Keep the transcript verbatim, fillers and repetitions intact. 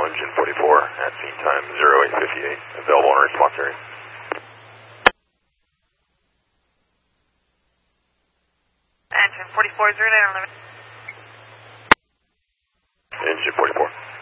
engine forty-four at scene time zero eight fifty-eight, available on response area. Engine forty-four, zero nine, eleven. Engine forty-four.